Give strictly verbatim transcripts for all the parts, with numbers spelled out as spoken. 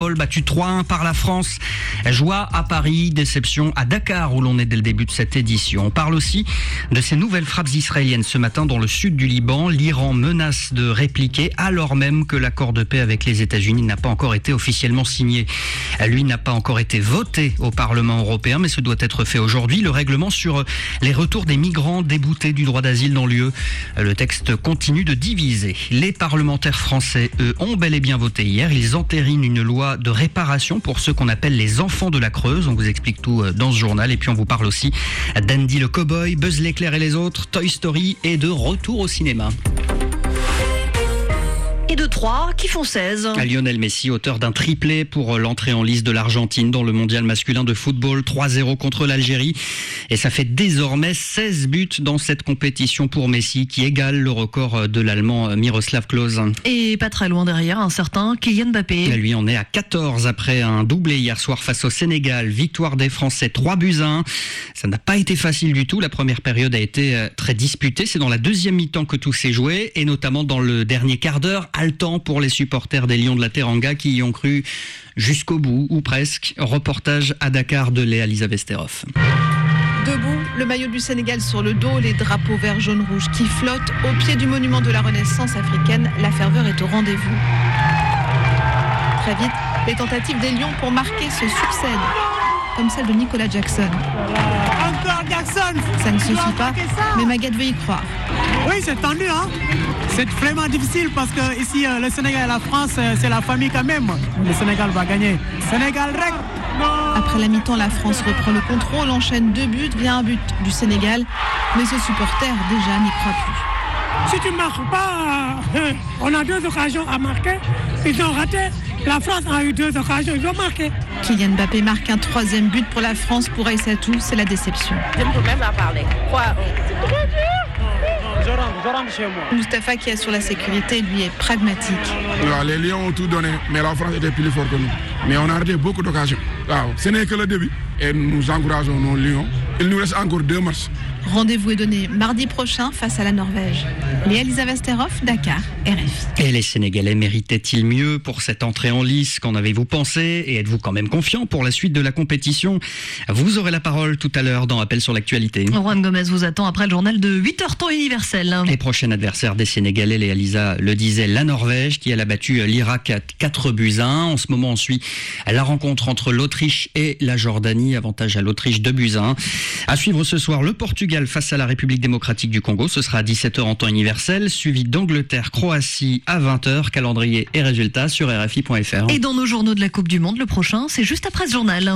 Battu trois un par la France. Joie à Paris, déception à Dakar où l'on est dès le début de cette édition. On parle aussi de ces nouvelles frappes israéliennes ce matin dans le sud du Liban. L'Iran menace de répliquer alors même que l'accord de paix avec les États-Unis n'a pas encore été officiellement signé. Lui n'a pas encore été voté au Parlement européen, mais ce doit être fait aujourd'hui. Le règlement sur les retours des migrants déboutés du droit d'asile dans l'U E. Le texte continue de diviser. Les parlementaires français, eux, ont bel et bien voté hier. Ils entérinent une loi de réparation pour ceux qu'on appelle les enfants de la Creuse. On vous explique tout dans ce journal. Et puis on vous parle aussi d'Andy le Cowboy, Buzz l'éclair et les autres, Toy Story et de retour au cinéma. Et de trois qui font seize. Lionel Messi, auteur d'un triplé pour l'entrée en lice de l'Argentine dans le mondial masculin de football, trois zéro contre l'Algérie. Et ça fait désormais seize buts dans cette compétition pour Messi, qui égale le record de l'Allemand Miroslav Klose. Et pas très loin derrière, un certain Kylian Mbappé. Lui en est à quatorze après un doublé hier soir face au Sénégal. Victoire des Français, trois buts à un. Ça n'a pas été facile du tout. La première période a été très disputée. C'est dans la deuxième mi-temps que tout s'est joué, et notamment dans le dernier quart d'heure. Haletant pour les supporters des Lions de la Teranga qui y ont cru jusqu'au bout, ou presque. Reportage à Dakar de Léa Lizavesterov. Debout, le maillot du Sénégal sur le dos, les drapeaux vert, jaune, rouge qui flottent au pied du monument de la Renaissance africaine. La ferveur est au rendez-vous. Très vite, les tentatives des Lions pour marquer se succèdent, comme celle de Nicolas Jackson. Encore Jackson. Ça ne suffit pas, mais Maguette veut y croire. Oui, c'est tendu, hein. C'est vraiment difficile parce que ici, le Sénégal et la France, c'est la famille quand même. Le Sénégal va gagner. Sénégal règle. Après la mi-temps, la France reprend le contrôle, enchaîne deux buts, vient un but du Sénégal, mais ce supporter déjà n'y croit plus. Si tu ne marques pas, euh, on a deux occasions à marquer. Ils ont raté. La France a eu deux occasions, ils ont marqué. Kylian Mbappé marque un troisième but pour la France. Pour Aïssatou, c'est la déception. Je ne peux même pas parler. Quoi? Je rentre, je rentre chez moi. Moustapha, qui assure la sécurité, lui est pragmatique. Les Lions ont tout donné, mais la France était plus forte que nous. Mais on a raté beaucoup d'occasions. Ce n'est que le début. Et nous encourageons nos Lions. Il nous reste encore deux matchs. Rendez-vous est donné mardi prochain face à la Norvège. Léa Lizavesterov, Dakar, R F I. Et les Sénégalais méritaient-ils mieux pour cette entrée en lice? Qu'en avez-vous pensé? Et êtes-vous quand même confiant pour la suite de la compétition? Vous aurez la parole tout à l'heure dans Appel sur l'actualité. Juan Gomez vous attend après le journal de huit heures temps universel. Et prochain adversaire des Sénégalais, Léa Lisa le disait, la Norvège, qui elle a battu l'Irak à quatre buts à un. En ce moment, on suit la rencontre entre l'Autriche et la Jordanie. Avantage à l'Autriche, deux buts à un. À suivre ce soir, le Portugal face à la République démocratique du Congo. Ce sera à dix-sept heures en temps universel, suivi d'Angleterre-Croatie à vingt heures. Calendrier et résultats sur R F I point F R. Et dans nos journaux de la Coupe du Monde, le prochain, c'est juste après ce journal.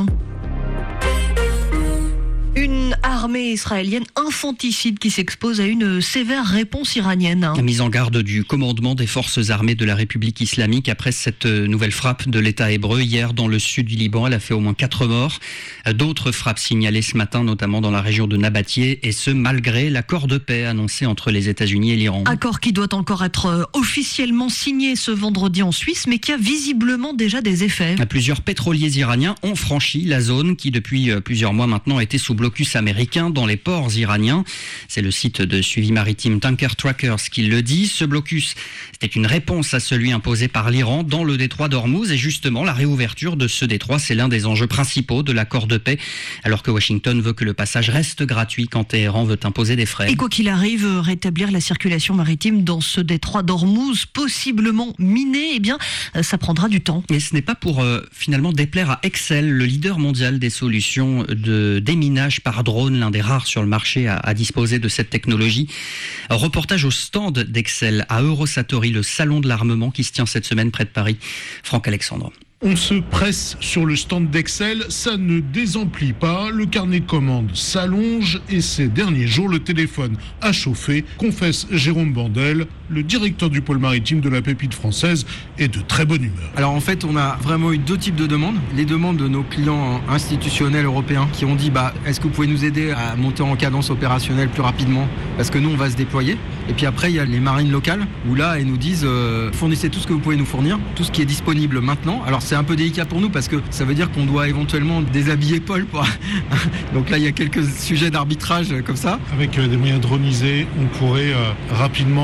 Une armée israélienne infanticide qui s'expose à une sévère réponse iranienne. La mise en garde du commandement des forces armées de la République islamique après cette nouvelle frappe de l'État hébreu hier dans le sud du Liban. Elle a fait au moins quatre morts. D'autres frappes signalées ce matin, notamment dans la région de Nabatieh, et ce malgré l'accord de paix annoncé entre les États-Unis et l'Iran. Accord qui doit encore être officiellement signé ce vendredi en Suisse, mais qui a visiblement déjà des effets. Plusieurs pétroliers iraniens ont franchi la zone qui, depuis plusieurs mois maintenant, était sous blocus américain dans les ports iraniens. C'est le site de suivi maritime Tanker Trackers qui le dit. Ce blocus, c'était une réponse à celui imposé par l'Iran dans le détroit d'Ormuz. Et justement, la réouverture de ce détroit, c'est l'un des enjeux principaux de l'accord de paix, alors que Washington veut que le passage reste gratuit quand Téhéran veut imposer des frais. Et quoi qu'il arrive, rétablir la circulation maritime dans ce détroit d'Ormuz, possiblement miné, eh bien, ça prendra du temps. Et ce n'est pas pour euh, finalement déplaire à Excel, le leader mondial des solutions de déminage par drone, l'un des rares sur le marché à, à disposer de cette technologie. Un reportage au stand d'Excel à Eurosatori, le salon de l'armement qui se tient cette semaine près de Paris. Franck Alexandre. On se presse sur le stand d'Excel, ça ne désemplit pas, le carnet de commandes s'allonge et ces derniers jours le téléphone a chauffé, confesse Jérôme Bandel, le directeur du pôle maritime de la pépite française, est de très bonne humeur. Alors en fait on a vraiment eu deux types de demandes, les demandes de nos clients institutionnels européens qui ont dit bah, est-ce que vous pouvez nous aider à monter en cadence opérationnelle plus rapidement parce que nous on va se déployer, et puis après il y a les marines locales où là elles nous disent euh, fournissez tout ce que vous pouvez nous fournir, tout ce qui est disponible maintenant. Alors c'est un peu délicat pour nous parce que ça veut dire qu'on doit éventuellement déshabiller Paul pour... donc là il y a quelques sujets d'arbitrage comme ça. Avec euh, des moyens dronisés on pourrait euh, rapidement sécuriser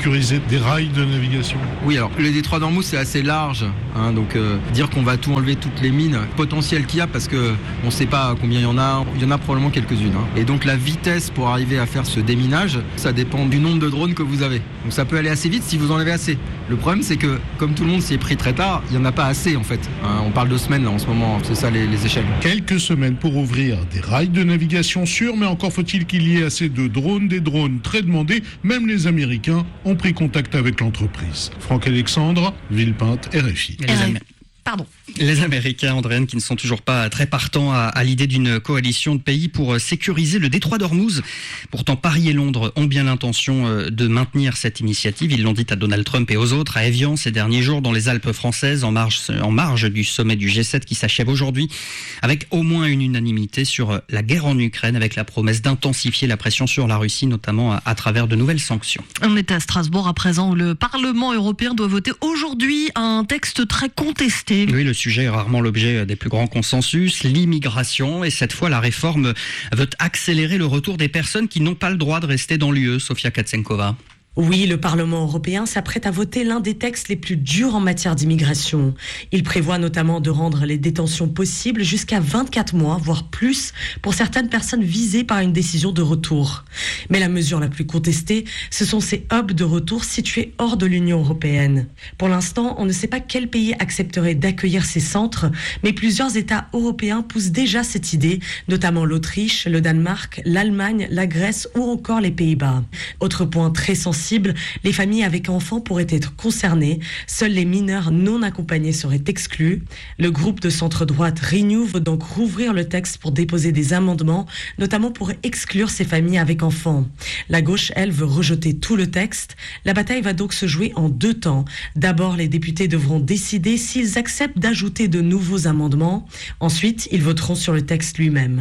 sécuriser des rails de navigation. Oui, alors le détroit d'Ormuz c'est assez large, hein, donc euh, dire qu'on va tout enlever, toutes les mines potentielles qu'il y a, parce que on ne sait pas combien il y en a, il y en a probablement quelques-unes. Hein. Et donc la vitesse pour arriver à faire ce déminage, ça dépend du nombre de drones que vous avez. Donc ça peut aller assez vite si vous en avez assez. Le problème c'est que comme tout le monde s'y est pris très tard, il n'y en a pas assez en fait. Hein, on parle de semaines là en ce moment, c'est ça les, les échelles. Quelques semaines pour ouvrir des rails de navigation sûrs, mais encore faut-il qu'il y ait assez de drones, des drones très demandés. Même les Américains ont pris contact avec l'entreprise. Franck Alexandre, Villepinte, R F I. Pardon. Les Américains, Andréane, qui ne sont toujours pas très partants à, à l'idée d'une coalition de pays pour sécuriser le détroit d'Ormuz. Pourtant, Paris et Londres ont bien l'intention de maintenir cette initiative. Ils l'ont dit à Donald Trump et aux autres à Évian ces derniers jours dans les Alpes françaises, en marge, en marge du sommet du G sept qui s'achève aujourd'hui, avec au moins une unanimité sur la guerre en Ukraine, avec la promesse d'intensifier la pression sur la Russie, notamment à, à travers de nouvelles sanctions. On est à Strasbourg à présent où le Parlement européen doit voter aujourd'hui un texte très contesté. Oui, le sujet est rarement l'objet des plus grands consensus, l'immigration, et cette fois la réforme veut accélérer le retour des personnes qui n'ont pas le droit de rester dans l'U E, Sofia Katsenkova. Oui, le Parlement européen s'apprête à voter l'un des textes les plus durs en matière d'immigration. Il prévoit notamment de rendre les détentions possibles jusqu'à vingt-quatre mois, voire plus, pour certaines personnes visées par une décision de retour. Mais la mesure la plus contestée, ce sont ces hubs de retour situés hors de l'Union européenne. Pour l'instant, on ne sait pas quel pays accepterait d'accueillir ces centres, mais plusieurs États européens poussent déjà cette idée, notamment l'Autriche, le Danemark, l'Allemagne, la Grèce ou encore les Pays-Bas. Autre point très sensible, les familles avec enfants pourraient être concernées. Seuls les mineurs non accompagnés seraient exclus. Le groupe de centre-droite Renew veut donc rouvrir le texte pour déposer des amendements, notamment pour exclure ces familles avec enfants. La gauche, elle, veut rejeter tout le texte. La bataille va donc se jouer en deux temps. D'abord, les députés devront décider s'ils acceptent d'ajouter de nouveaux amendements. Ensuite, ils voteront sur le texte lui-même.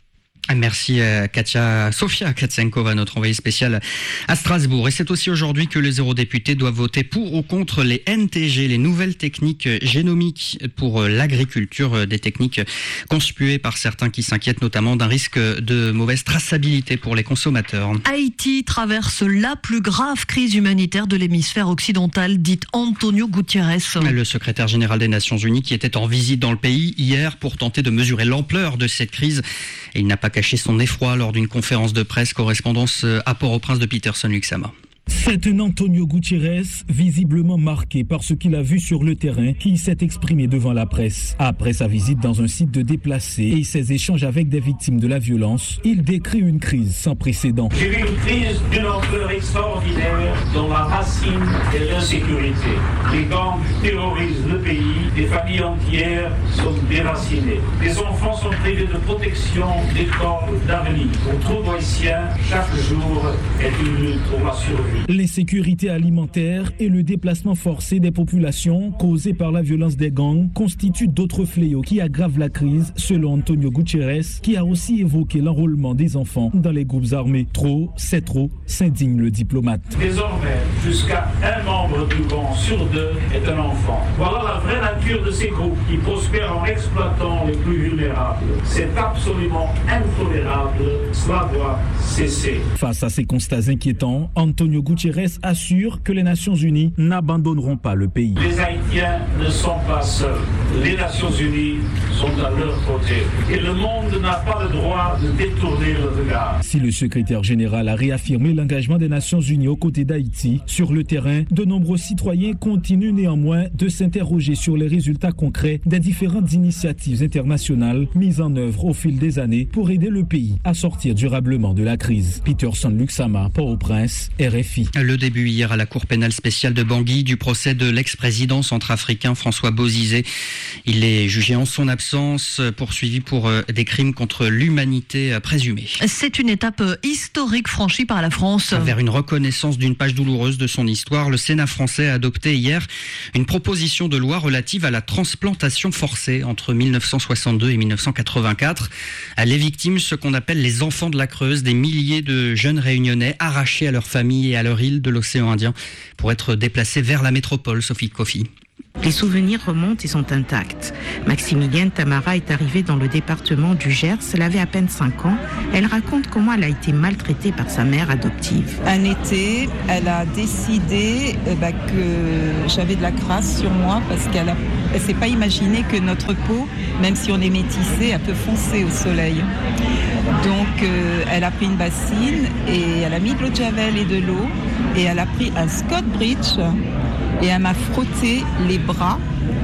Merci Katia, Sofia Katsenkova, notre envoyée spéciale à Strasbourg. Et c'est aussi aujourd'hui que les eurodéputés doivent voter pour ou contre les N T G, les nouvelles techniques génomiques pour l'agriculture, des techniques conspuées par certains qui s'inquiètent notamment d'un risque de mauvaise traçabilité pour les consommateurs. Haïti traverse la plus grave crise humanitaire de l'hémisphère occidental, dit Antonio Gutiérrez. Le secrétaire général des Nations Unies qui était en visite dans le pays hier pour tenter de mesurer l'ampleur de cette crise. Et il n'a pas caché son effroi lors d'une conférence de presse, correspondance à Port-au-Prince de Peterson Luxama. C'est un Antonio Gutiérrez visiblement marqué par ce qu'il a vu sur le terrain qui s'est exprimé devant la presse. Après sa visite dans un site de déplacés et ses échanges avec des victimes de la violence, il décrit une crise sans précédent. J'ai vu une crise d'une ampleur extraordinaire dont la racine est l'insécurité. Les gangs terrorisent le pays, des familles entières sont déracinées. Les enfants sont privés de protection, d'école, d'avenir. Pour tout Haïtien, chaque jour est une lutte pour la survie. L'insécurité alimentaire et le déplacement forcé des populations causé par la violence des gangs constituent d'autres fléaux qui aggravent la crise, selon Antonio Gutiérrez, qui a aussi évoqué l'enrôlement des enfants dans les groupes armés. Trop, c'est trop, s'indigne le diplomate. Désormais, jusqu'à un membre du gang sur deux est un enfant. Voilà la vraie nature de ces groupes qui prospèrent en exploitant les plus vulnérables. C'est absolument intolérable, cela doit cesser. Face à ces constats inquiétants, Antonio Gutiérrez assure que les Nations Unies n'abandonneront pas le pays. Les Haïtiens ne sont pas seuls. Les Nations Unies sont à leur côté. Et le monde n'a pas le droit de détourner le regard. Si le secrétaire général a réaffirmé l'engagement des Nations Unies aux côtés d'Haïti, sur le terrain, de nombreux citoyens continuent néanmoins de s'interroger sur les résultats concrets des différentes initiatives internationales mises en œuvre au fil des années pour aider le pays à sortir durablement de la crise. Peterson Luxama, Port-au-Prince, R F I. Le début hier à la Cour pénale spéciale de Bangui du procès de l'ex-président centrafricain François Bozizé. Il est jugé en son absence, poursuivi pour des crimes contre l'humanité présumés. C'est une étape historique franchie par la France. Vers une reconnaissance d'une page douloureuse de son histoire, le Sénat français a adopté hier une proposition de loi relative à la transplantation forcée entre mille neuf cent soixante-deux et mille neuf cent quatre-vingt-quatre. Les victimes, ce qu'on appelle les enfants de la Creuse, des milliers de jeunes réunionnais arrachés à leur famille et à leur île de l'océan Indien pour être déplacés vers la métropole, Sophie Kofi. Les souvenirs remontent et sont intacts. Maximilienne Tamara est arrivée dans le département du Gers, elle avait à peine cinq ans. Elle raconte comment elle a été maltraitée par sa mère adoptive. Un été, elle a décidé euh, bah, que j'avais de la crasse sur moi parce qu'elle a, elle s'est pas imaginé que notre peau, même si on est métissé, elle peut foncer au soleil. Donc euh, elle a pris une bassine et elle a mis de l'eau de javel et de l'eau et elle a pris un Scott Bridge et elle m'a frotté les bras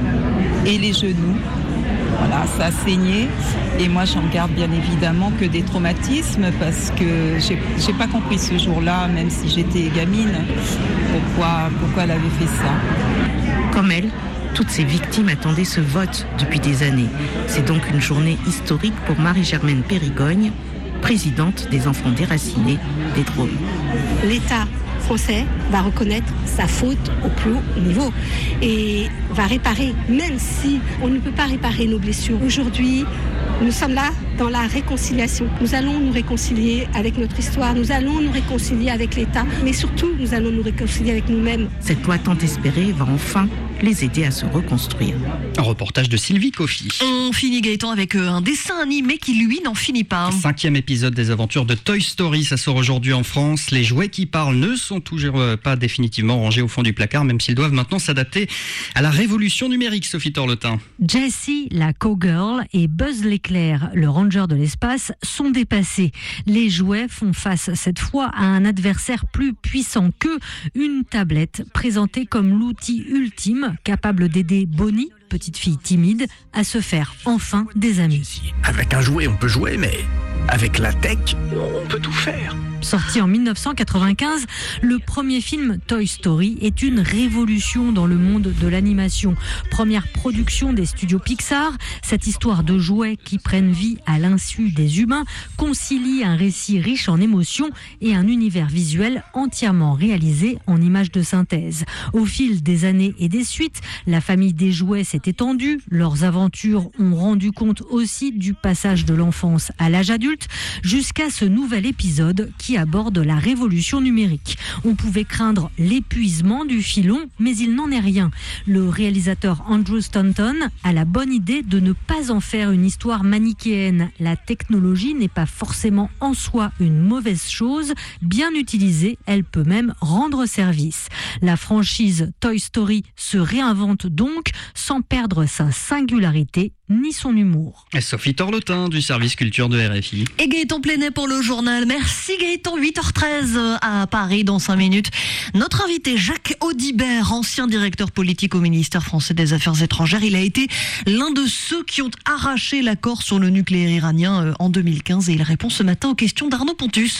et les genoux. Voilà, ça a saigné et moi j'en garde bien évidemment que des traumatismes parce que j'ai, j'ai pas compris ce jour-là, même si j'étais gamine, pourquoi, pourquoi elle avait fait ça. Comme elle, toutes ces victimes attendaient ce vote depuis des années. C'est donc une journée historique pour Marie-Germaine Périgogne, présidente des enfants déracinés des Drômes. L'État français va reconnaître sa faute au plus haut niveau et va réparer, même si on ne peut pas réparer nos blessures. Aujourd'hui, nous sommes là dans la réconciliation. Nous allons nous réconcilier avec notre histoire, nous allons nous réconcilier avec l'État, mais surtout, nous allons nous réconcilier avec nous-mêmes. Cette loi tant espérée va enfin les aider à se reconstruire. Un reportage de Sylvie Coffy. On finit, Gaëtan, avec un dessin animé qui, lui, n'en finit pas. Cinquième épisode des aventures de Toy Story, ça sort aujourd'hui en France. Les jouets qui parlent ne sont toujours pas définitivement rangés au fond du placard, même s'ils doivent maintenant s'adapter à la révolution numérique, Sophie Torletin. Jessie, la cowgirl, et Buzz l'éclair, le ranger de l'espace, sont dépassés. Les jouets font face cette fois à un adversaire plus puissant qu'eux, une tablette présentée comme l'outil ultime capable d'aider Bonnie, petite fille timide, à se faire enfin des amis. Avec un jouet, on peut jouer, mais avec la tech, on peut tout faire. Sorti en dix-neuf cent quatre-vingt-quinze, le premier film Toy Story est une révolution dans le monde de l'animation. Première production des studios Pixar, cette histoire de jouets qui prennent vie à l'insu des humains concilie un récit riche en émotions et un univers visuel entièrement réalisé en images de synthèse. Au fil des années et des suites, la famille des jouets s'est étendue, leurs aventures ont rendu compte aussi du passage de l'enfance à l'âge adulte, jusqu'à ce nouvel épisode qui aborde la révolution numérique. On pouvait craindre l'épuisement du filon, mais il n'en est rien. Le réalisateur Andrew Stanton a la bonne idée de ne pas en faire une histoire manichéenne. La technologie n'est pas forcément en soi une mauvaise chose. Bien utilisée, elle peut même rendre service. La franchise Toy Story se réinvente donc sans perdre sa singularité ni son humour. Et Sophie Torletin du service culture de R F I. Et Gaëtan Plenet pour le journal. Merci Gaëtan, huit heures treize à Paris dans cinq minutes. Notre invité Jacques Audibert, ancien directeur politique au ministère français des Affaires étrangères. Il a été l'un de ceux qui ont arraché l'accord sur le nucléaire iranien en deux mille quinze et il répond ce matin aux questions d'Arnaud Pontus.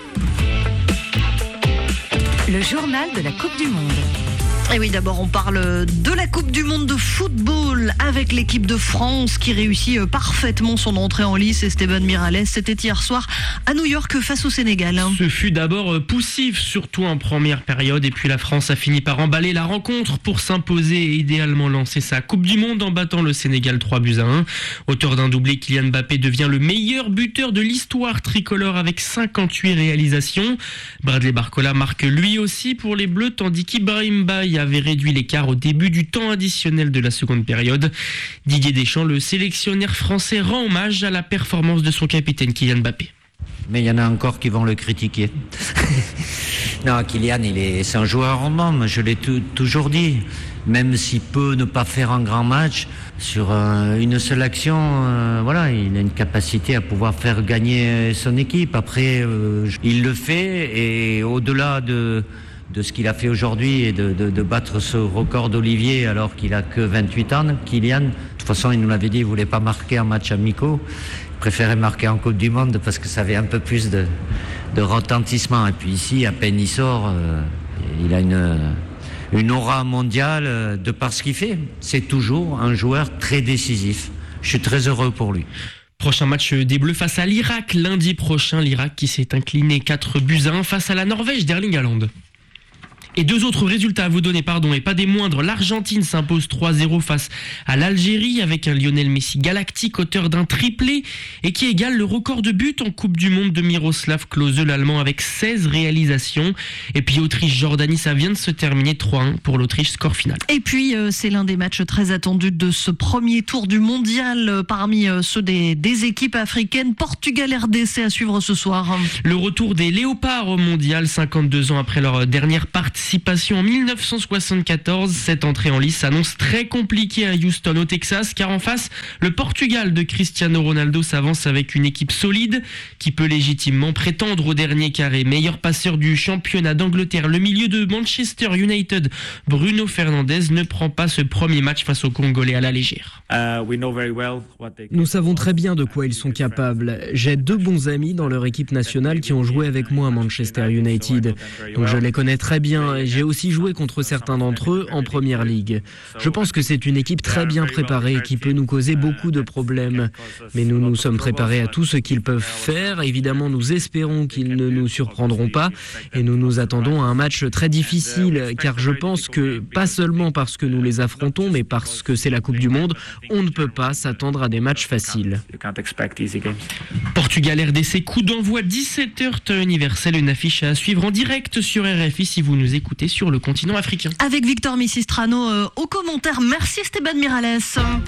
Le journal de la Coupe du Monde. Et oui, d'abord on parle de la Coupe du Monde de football avec l'équipe de France qui réussit parfaitement son entrée en lice. Esteban Miralles, c'était hier soir à New York face au Sénégal. Ce fut d'abord poussif, surtout en première période, et puis la France a fini par emballer la rencontre pour s'imposer et idéalement lancer sa Coupe du Monde en battant le Sénégal trois buts à un. Auteur d'un doublé, Kylian Mbappé devient le meilleur buteur de l'histoire tricolore avec cinquante-huit réalisations. Bradley Barcola marque lui aussi pour les Bleus, tandis qu'Ibrahim Baye avait réduit l'écart au début du temps additionnel de la seconde période. Didier Deschamps, le sélectionneur français, rend hommage à la performance de son capitaine Kylian Mbappé. Mais il y en a encore qui vont le critiquer. Non, Kylian, il est, c'est un joueur en homme, je l'ai tout, toujours dit. Même s'il peut ne pas faire un grand match, sur euh, une seule action, euh, voilà, il a une capacité à pouvoir faire gagner son équipe. Après, euh, il le fait et au-delà de... de ce qu'il a fait aujourd'hui et de, de, de battre ce record d'Olivier alors qu'il a que vingt-huit ans, Kylian. De toute façon, il nous l'avait dit, il voulait pas marquer en match amicaux. Il préférait marquer en Coupe du Monde parce que ça avait un peu plus de, de retentissement. Et puis ici, à peine il sort, euh, il a une, une aura mondiale de par ce qu'il fait. C'est toujours un joueur très décisif. Je suis très heureux pour lui. Prochain match des Bleus face à l'Irak lundi prochain. L'Irak qui s'est incliné quatre buts à un face à la Norvège d'Erling Haaland. Et deux autres résultats à vous donner, pardon, et pas des moindres. L'Argentine s'impose trois zéro face à l'Algérie avec un Lionel Messi galactique, auteur d'un triplé et qui égale le record de buts en Coupe du Monde de Miroslav Klose, l'Allemand, avec seize réalisations. Et puis Autriche-Jordanie, ça vient de se terminer trois un pour l'Autriche, score final. Et puis euh, c'est l'un des matchs très attendus de ce premier tour du mondial euh, parmi euh, ceux des, des équipes africaines. Portugal-R D C à suivre ce soir. Le retour des Léopards au mondial, cinquante-deux ans après leur dernière participation en mille neuf cent soixante-quatorze. Cette entrée en lice s'annonce très compliquée à Houston au Texas, car en face, le Portugal de Cristiano Ronaldo s'avance avec une équipe solide qui peut légitimement prétendre au dernier carré. Meilleur passeur du championnat d'Angleterre, le milieu de Manchester United, Bruno Fernandes, ne prend pas ce premier match face aux Congolais à la légère. Nous savons très bien de quoi ils sont capables. J'ai deux bons amis dans leur équipe nationale qui ont joué avec moi à Manchester United, donc je les connais très bien. J'ai aussi joué contre certains d'entre eux en Première Ligue. Je pense que c'est une équipe très bien préparée qui peut nous causer beaucoup de problèmes. Mais nous nous sommes préparés à tout ce qu'ils peuvent faire. Évidemment, nous espérons qu'ils ne nous surprendront pas et nous nous attendons à un match très difficile, car je pense que, pas seulement parce que nous les affrontons, mais parce que c'est la Coupe du Monde, on ne peut pas s'attendre à des matchs faciles. Portugal-R D C, coup d'envoi dix-sept heures temps universel, une affiche à suivre en direct sur R F I si vous nous écoutez sur le continent africain. Avec Victor Missistrano euh, au commentaire. Merci Esteban Miralles.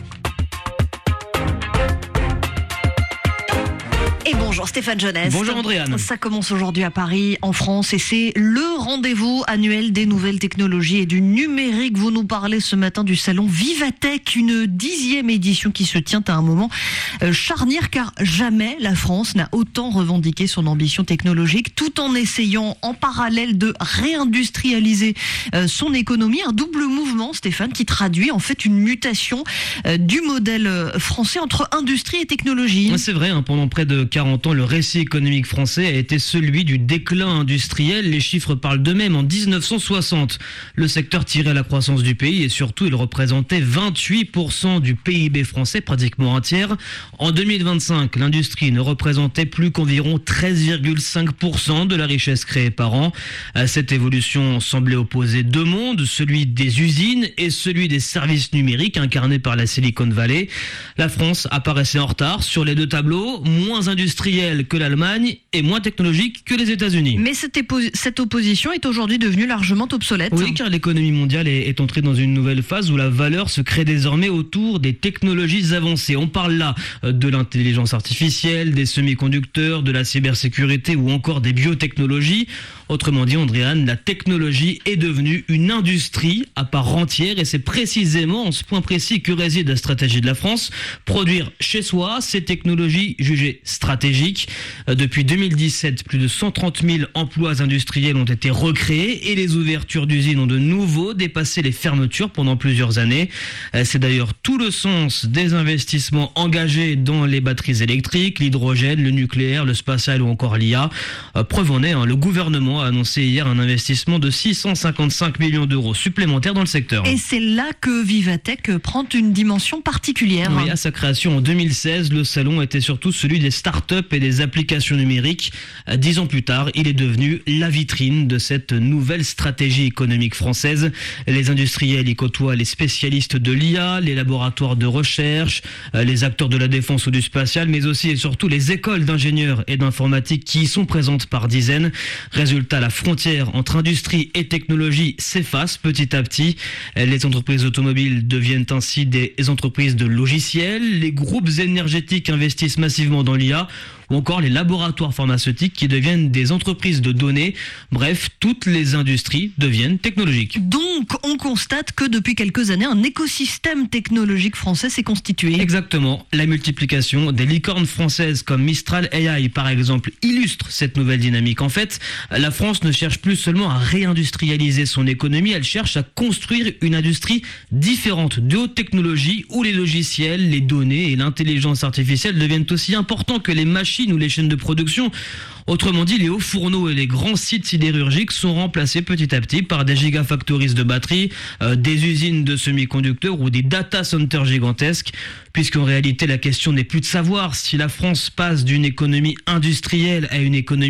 Et bonjour Stéphane Jeunesse. Bonjour Andréane. Ça commence aujourd'hui à Paris, en France, et c'est le rendez-vous annuel des nouvelles technologies et du numérique. Vous nous parlez ce matin du salon Vivatech, une dixième édition qui se tient à un moment charnière, car jamais la France n'a autant revendiqué son ambition technologique, tout en essayant en parallèle de réindustrialiser son économie. Un double mouvement, Stéphane, qui traduit en fait une mutation du modèle français entre industrie et technologie. C'est vrai, hein, pendant près de quarante ans, le récit économique français a été celui du déclin industriel. Les chiffres parlent d'eux-mêmes. En dix-neuf cent soixante, le secteur tirait la croissance du pays et surtout, il représentait vingt-huit pour cent du P I B français, pratiquement un tiers. En deux mille vingt-cinq, l'industrie ne représentait plus qu'environ treize virgule cinq pour cent de la richesse créée par an. Cette évolution semblait opposer deux mondes, celui des usines et celui des services numériques incarnés par la Silicon Valley. La France apparaissait en retard sur les deux tableaux, moins industriel que l'Allemagne et moins technologique que les États-Unis. Mais cette, épo- cette opposition est aujourd'hui devenue largement obsolète. Oui, car l'économie mondiale est, est entrée dans une nouvelle phase où la valeur se crée désormais autour des technologies avancées. On parle là de l'intelligence artificielle, des semi-conducteurs, de la cybersécurité ou encore des biotechnologies. Autrement dit, Andréane, la technologie est devenue une industrie à part entière et c'est précisément en ce point précis que réside la stratégie de la France. Produire chez soi ces technologies jugées stratégiques. Depuis deux mille dix-sept, plus de cent trente mille emplois industriels ont été recréés et les ouvertures d'usines ont de nouveau dépassé les fermetures pendant plusieurs années. C'est d'ailleurs tout le sens des investissements engagés dans les batteries électriques, l'hydrogène, le nucléaire, le spatial ou encore l'I A. Preuve en est, hein, le gouvernement a annoncé hier un investissement de six cent cinquante-cinq millions d'euros supplémentaires dans le secteur. Et c'est là que Vivatech prend une dimension particulière. Oui, à sa création en deux mille seize, le salon était surtout celui des start-up et des applications numériques. Dix ans plus tard, il est devenu la vitrine de cette nouvelle stratégie économique française. Les industriels y côtoient les spécialistes de l'I A, les laboratoires de recherche, les acteurs de la défense ou du spatial, mais aussi et surtout les écoles d'ingénieurs et d'informatique qui y sont présentes par dizaines. Résultat, la frontière entre industrie et technologie s'efface petit à petit. Les entreprises automobiles deviennent ainsi des entreprises de logiciels. Les groupes énergétiques investissent massivement dans l'I A. Ou encore les laboratoires pharmaceutiques qui deviennent des entreprises de données. Bref, toutes les industries deviennent technologiques. Donc, on constate que depuis quelques années, un écosystème technologique français s'est constitué. Exactement. La multiplication des licornes françaises comme Mistral A I, par exemple, illustre cette nouvelle dynamique. En fait, la France ne cherche plus seulement à réindustrialiser son économie, elle cherche à construire une industrie différente de haute technologie où les logiciels, les données et l'intelligence artificielle deviennent aussi importants que les machines ou les chaînes de production. Autrement dit, les hauts fourneaux et les grands sites sidérurgiques sont remplacés petit à petit par des gigafactories de batteries, euh, des usines de semi-conducteurs ou des data centers gigantesques, puisqu'en réalité la question n'est plus de savoir si la France passe d'une économie industrielle à une économie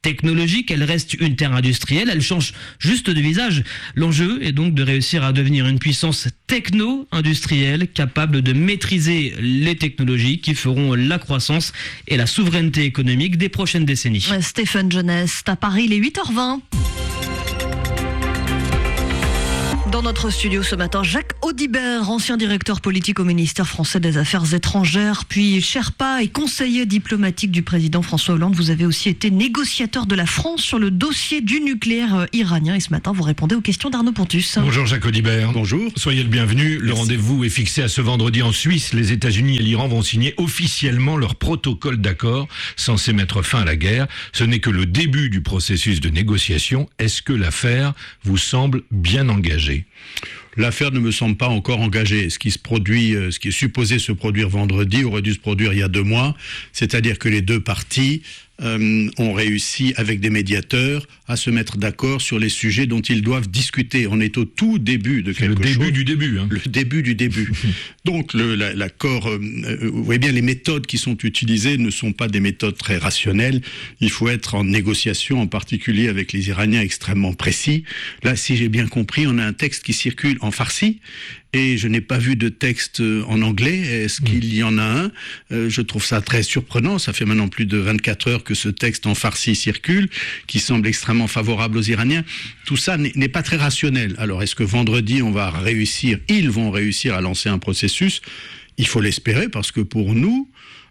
technologique, elle reste une terre industrielle, elle change juste de visage. L'enjeu est donc de réussir à devenir une puissance techno-industrielle capable de maîtriser les technologies qui feront la croissance et la souveraineté économique des prochaines décennies. Stéphane Jeunesse, à Paris, les huit heures vingt. Dans notre studio ce matin, Jacques Audibert, ancien directeur politique au ministère français des Affaires étrangères, puis Sherpa et conseiller diplomatique du président François Hollande. Vous avez aussi été négociateur de la France sur le dossier du nucléaire iranien. Et ce matin, vous répondez aux questions d'Arnaud Pontus. Bonjour Jacques Audibert. Bonjour. Soyez le bienvenu. Merci. Le rendez-vous est fixé à ce vendredi en Suisse. Les États-Unis et l'Iran vont signer officiellement leur protocole d'accord censé mettre fin à la guerre. Ce n'est que le début du processus de négociation. Est-ce que l'affaire vous semble bien engagée ? L'affaire ne me semble pas encore engagée. Ce qui se produit, ce qui est supposé se produire vendredi aurait dû se produire il y a deux mois. C'est-à-dire que les deux parties euh, ont réussi, avec des médiateurs, à se mettre d'accord sur les sujets dont ils doivent discuter. On est au tout début de quelque chose. Le début du début. Hein. Le début du début. Donc le, la, l'accord, euh, vous voyez bien, les méthodes qui sont utilisées ne sont pas des méthodes très rationnelles. Il faut être en négociation, en particulier avec les Iraniens, extrêmement précis. Là, si j'ai bien compris, on a un texte qui circule en farsi. Et je n'ai pas vu de texte en anglais. Est-ce mmh. qu'il y en a un ? euh, Je trouve ça très surprenant. Ça fait maintenant plus de vingt-quatre heures que ce texte en farsi circule, qui semble extrêmement favorable aux Iraniens. Tout ça n'est, n'est pas très rationnel. Alors, est-ce que vendredi, on va réussir, ils vont réussir à lancer un processus ? Il faut l'espérer, parce que pour nous,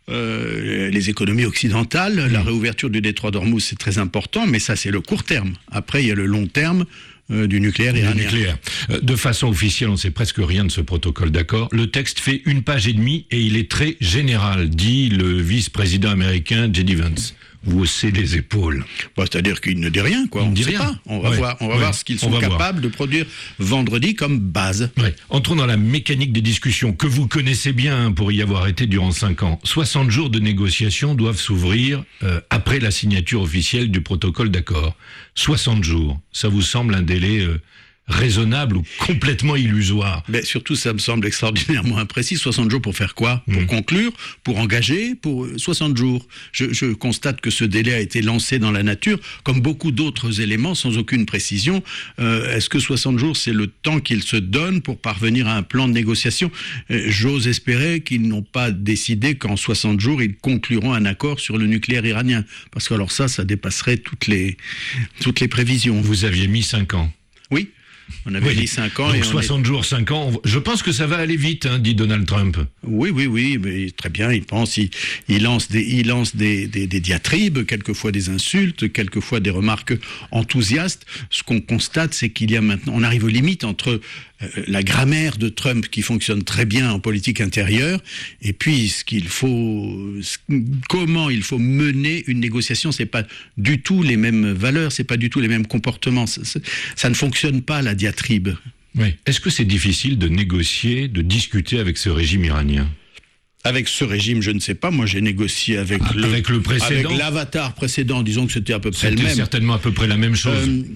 Euh, les économies occidentales, mmh. la réouverture du détroit d'Ormuz, c'est très important, mais ça, c'est le court terme. Après, il y a le long terme euh, du nucléaire iranien. Nucléaire. Euh, de façon officielle, on ne sait presque rien de ce protocole d'accord. Le texte fait une page et demie et il est très général, dit le vice-président américain J D Vance. Vous haussez les épaules. Bon, c'est-à-dire qu'il ne dit rien, quoi. On ne sait rien. Pas. On va ouais. voir, on va ouais. voir ce qu'ils sont capables voir. de produire vendredi comme base. Ouais. Entrons dans la mécanique des discussions que vous connaissez bien pour y avoir été durant cinq ans. soixante jours de négociations doivent s'ouvrir euh, après la signature officielle du protocole d'accord. soixante jours, ça vous semble un délai euh, raisonnable ou complètement illusoire? Mais surtout, ça me semble extraordinairement imprécis. soixante jours pour faire quoi? Pour mmh. conclure? Pour engager? Pour soixante jours. Je, je constate que ce délai a été lancé dans la nature, comme beaucoup d'autres éléments, sans aucune précision. Euh, est-ce que soixante jours, c'est le temps qu'ils se donnent pour parvenir à un plan de négociation? euh, J'ose espérer qu'ils n'ont pas décidé qu'en soixante jours, ils concluront un accord sur le nucléaire iranien. Parce que alors ça, ça dépasserait toutes les, toutes les prévisions. Vous aviez mis cinq ans. Oui. On avait oui. dit cinq ans. Donc et soixante est... jours, cinq ans. Je pense que ça va aller vite, hein, dit Donald Trump. Oui, oui, oui, mais très bien. Il pense, il, il lance, des, il lance des, des, des diatribes, quelquefois des insultes, quelquefois des remarques enthousiastes. Ce qu'on constate, c'est qu'il y a maintenant, on arrive aux limites entre euh, la grammaire de Trump qui fonctionne très bien en politique intérieure, et puis ce qu'il faut, ce, comment il faut mener une négociation. C'est pas du tout les mêmes valeurs, c'est pas du tout les mêmes comportements. Ça, ça, ça ne fonctionne pas la diatribe. Oui. Est-ce que c'est difficile de négocier, de discuter avec ce régime iranien? Avec ce régime, je ne sais pas. Moi, j'ai négocié avec, ah, le, avec le précédent, avec l'avatar précédent. Disons que c'était à peu près c'était le même. certainement à peu près la même chose. Euh,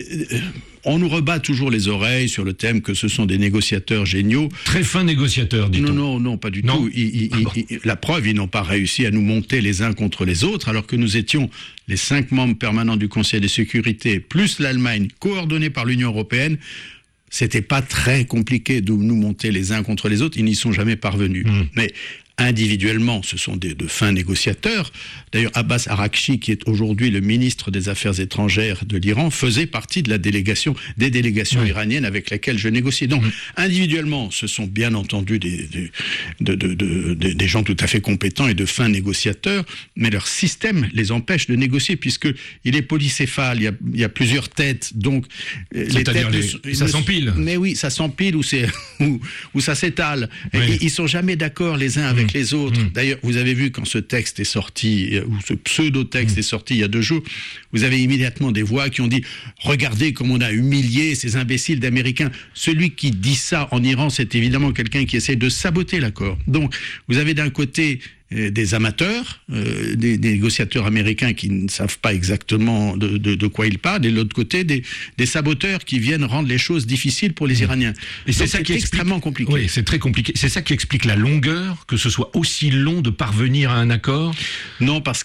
On nous rebat toujours les oreilles sur le thème que ce sont des négociateurs géniaux. Très fins négociateurs, dit-on. Non, non, non, pas du non. tout. Ils, ils, ah bon. ils, la preuve, ils n'ont pas réussi à nous monter les uns contre les autres, alors que nous étions les cinq membres permanents du Conseil de sécurité, plus l'Allemagne, coordonnés par l'Union européenne. C'était pas très compliqué de nous monter les uns contre les autres. Ils n'y sont jamais parvenus. Mmh. Mais individuellement, ce sont des, de fins négociateurs. D'ailleurs, Abbas Araghchi, qui est aujourd'hui le ministre des Affaires étrangères de l'Iran, faisait partie de la délégation, des délégations oui. iraniennes avec lesquelles je négociais. Donc, mmh. individuellement, ce sont bien entendu des, des, de, de, de, de, des gens tout à fait compétents et de fins négociateurs, mais leur système les empêche de négocier, puisqu'il est polycéphale, il y a, il y a plusieurs têtes, donc les têtes... Les, ça s'empile. Mais oui, ça s'empile ou, c'est, ou, ou ça s'étale. Oui. Et, ils ne sont jamais d'accord les uns avec mmh. les autres. Mmh. D'ailleurs, vous avez vu quand ce texte est sorti, ou ce pseudo-texte mmh. est sorti il y a deux jours, vous avez immédiatement des voix qui ont dit « Regardez comme on a humilié ces imbéciles d'Américains ». Celui qui dit ça en Iran, c'est évidemment quelqu'un qui essaie de saboter l'accord. Donc, vous avez d'un côté des amateurs, euh, des, des négociateurs américains qui ne savent pas exactement de, de, de quoi ils parlent, et de l'autre côté, des, des saboteurs qui viennent rendre les choses difficiles pour les Iraniens. Et c'est Donc, ça c'est qui extrêmement explique... compliqué. Oui, c'est très compliqué. C'est ça qui explique la longueur, que ce soit aussi long de parvenir à un accord? Non, parce que